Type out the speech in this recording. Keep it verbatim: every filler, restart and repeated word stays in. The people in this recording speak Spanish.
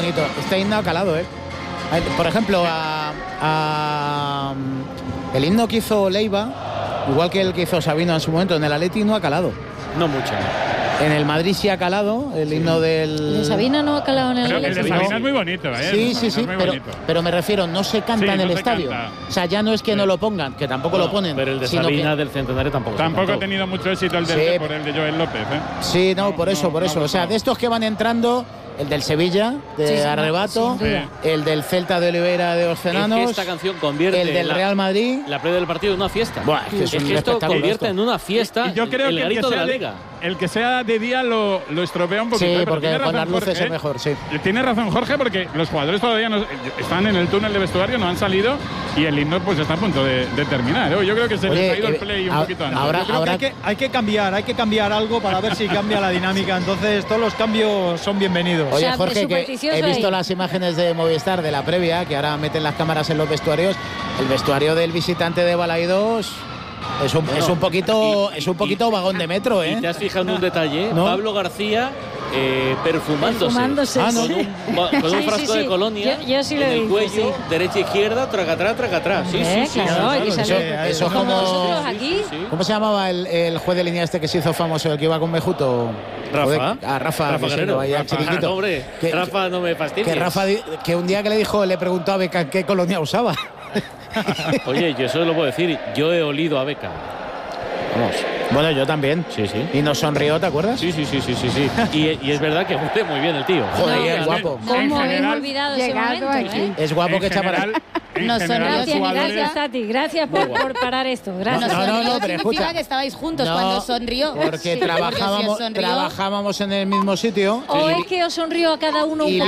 bonito. Este himno ha calado, ¿eh? Por ejemplo, a, a, el himno que hizo Leiva, igual que el que hizo Sabino en su momento, en el Atleti no ha calado. No mucho. En el Madrid sí ha calado, el sí. himno del... El de Sabina no ha calado en el... Pero el de Sabina es muy bonito, ¿eh? Sí, sí, sí, pero, pero me refiero, no se canta sí, en el no estadio. Canta. O sea, ya no es que sí. no lo pongan, que tampoco no, lo ponen. Pero el de Sabina que... del Centenario tampoco. Tampoco ha tenido mucho éxito el de sí. por el de Joel López, ¿eh? Sí, no, no por eso, no, por eso. No, o sea, de estos que van entrando... El del Sevilla, de sí, Arrebato, sí, el del Celta de Oliveira de Oceanos. Es que esta canción convierte el del la, Real Madrid. La previa del partido en una fiesta. Buah, es que, es es que esto convierte esto. en una fiesta. Y, y yo creo el que el que, de la de, Liga. el que sea de día lo, lo estropea un poquito. Sí, ¿eh? porque con las luces Jorge, es mejor, sí. Tiene razón Jorge, porque los jugadores todavía no, están en el túnel de vestuario, no han salido y el himno pues está a punto de, de terminar. ¿eh? Yo creo que se Oye, les ha ido eh, el play un a, poquito antes. Ahora, ahora que hay, que hay que cambiar, hay que cambiar algo para ver si cambia la dinámica. Entonces todos los cambios son bienvenidos. Oye, Jorge, que he visto las imágenes de Movistar de la previa, que ahora meten las cámaras en los vestuarios. El vestuario del visitante de Balaidos es un, bueno, es un poquito y, es un poquito y, vagón de metro, ¿eh? Y te has fijado en un detalle, ¿no? Pablo García eh, perfumándose, perfumándose ah, ¿no? sí. con, un, con un sí, frasco sí, sí. de colonia yo, yo sí en el dice, cuello, sí. derecha izquierda, tracatrá, tracatrá. Sí, eh, sí, claro, sí, claro, eso, eso, eso como nosotros aquí. Sí, sí. ¿Cómo se llamaba el, el juez de línea este que se hizo famoso, el que iba con Mejuto? Rafa. Joder, a Rafa, Rafa que Guerrero. Se lo Rafa, chiquito. No, hombre, que, Rafa no me fastidies. Que Rafa, que un día que le dijo, le preguntó a Beca qué colonia usaba. Oye, yo eso lo puedo decir, yo he olido a Beca. Vamos. Bueno, yo también. Sí, sí. Y nos sonrió, ¿te acuerdas? Sí, sí, sí, sí, sí. sí. Y, y es verdad que huele muy bien el tío. Joder, no, es guapo. ¿Cómo habéis olvidado ese momento, eh? Es guapo en que echa para... Nos sonrió. Gracias, Tati. Gracias por, por parar esto. Gracias. No, no, no, pero escucha. que estabais juntos no, cuando sonrió. Porque sí, trabajábamos, porque si trabajábamos en el mismo sitio. O sí. es que os sonrió a cada uno un poco.